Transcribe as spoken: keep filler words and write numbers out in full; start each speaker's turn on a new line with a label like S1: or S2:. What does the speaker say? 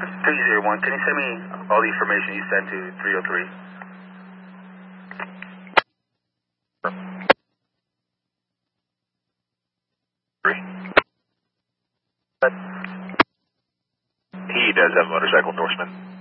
S1: three zero one, can you send me all the information you sent to three oh three?
S2: Three. He does have motorcycle endorsement.